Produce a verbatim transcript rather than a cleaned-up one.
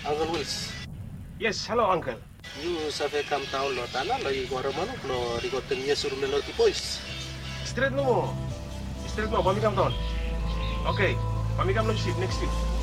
Uncle Wills. Yes, hello, Uncle. You sabe kam tahu lo tanah lo igora manuk lo rigotennya suruh melo tipois. Straight no mo. Straight no, pamikam ton. Okay, pamikam lo ship next week.